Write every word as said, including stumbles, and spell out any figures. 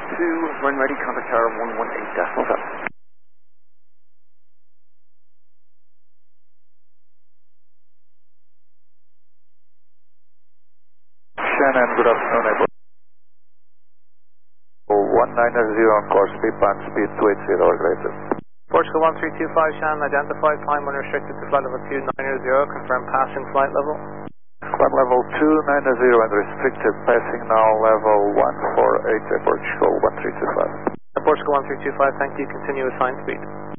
two, when ready, contact tower one one eight decimal seven. Shannon, good afternoon. Able one nine zero on course, speed band speed two eight zero or greater. Portugal one three two five, Shannon identified, climb unrestricted to flight level two nine zero, confirm passing flight level. Climb level two nine zero and restricted, passing now level one four eight at Portugal one three two five. Portugal one three two five, thank you, continue assigned speed.